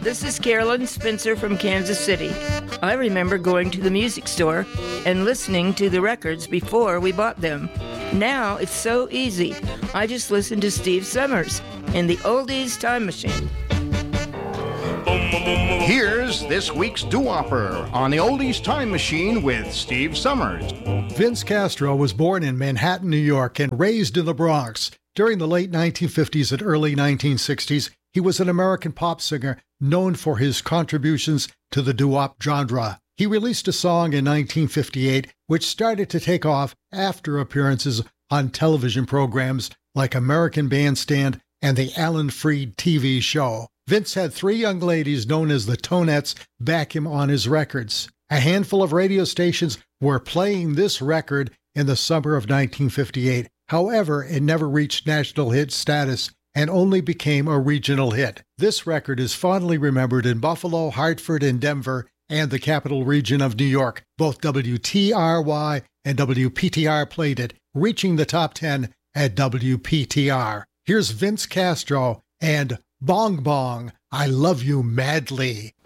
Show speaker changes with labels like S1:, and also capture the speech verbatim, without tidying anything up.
S1: This is Carolyn Spencer from Kansas City. I remember going to the music store and listening to the records before we bought them. Now it's so easy. I just listen to Steve Summers in the Oldies Time Machine.
S2: Here's this week's doo-wopper on the Oldies Time Machine with Steve Summers.
S3: Vince Castro was born in Manhattan, New York, and raised in the Bronx. During the late nineteen fifties and early nineteen sixties, he was an American pop singer known for his contributions to the doo-wop genre. He released a song in nineteen fifty-eight, which started to take off after appearances on television programs like American Bandstand and the Alan Freed T V show. Vince had three young ladies known as the Tonettes back him on his records. A handful of radio stations were playing this record in the summer of nineteen fifty-eight. However, it never reached national hit status and only became a regional hit. This record is fondly remembered in Buffalo, Hartford, and Denver, and the capital region of New York. Both W T R Y and W P T R played it, reaching the top ten at W P T R. Here's Vince Castro and Bong Bong, I Love You Madly.